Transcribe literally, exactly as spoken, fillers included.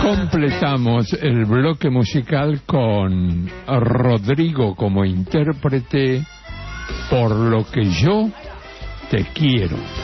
Completamos el bloque musical con Rodrigo como intérprete, Por lo que yo te quiero.